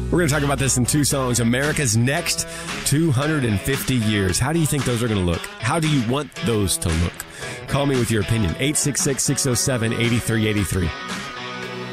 We're going to talk about this in two songs. America's next 250 years. How do you think those are going to look? How do you want those to look? Call me with your opinion. 866-607-8383.